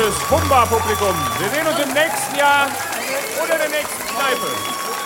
liebes Humba-Publikum. Wir sehen uns im nächsten Jahr oder der nächsten Kneipe.